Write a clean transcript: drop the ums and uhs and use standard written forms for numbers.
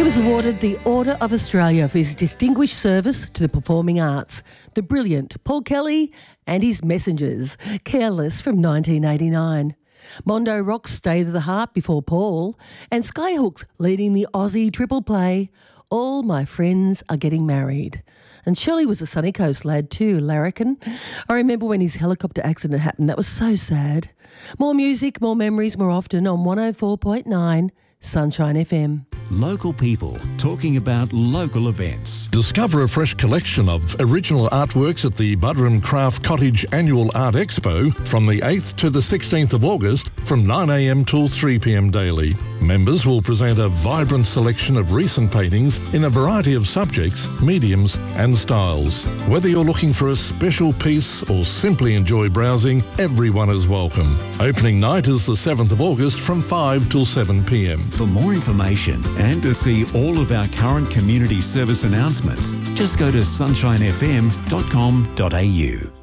He was awarded the Order of Australia for his distinguished service to the performing arts. The brilliant Paul Kelly and his Messengers, Careless from 1989. Mondo Rock's State of the Heart before Paul, and Skyhooks leading the Aussie triple play, All My Friends Are Getting Married. And Shirley was a Sunny Coast lad too, Larrikin. I remember when his helicopter accident happened. That was so sad. More music, more memories, more often on 104.9 Sunshine FM. Local people talking about local events. Discover a fresh collection of original artworks at the Buderim Craft Cottage Annual Art Expo from the 8th to the 16th of August from 9 a.m. till 3 p.m. daily. Members will present a vibrant selection of recent paintings in a variety of subjects, mediums and styles. Whether you're looking for a special piece or simply enjoy browsing, everyone is welcome. Opening night is the 7th of August from 5 till 7 p.m. For more information and to see all of our current community service announcements, just go to sunshinefm.com.au.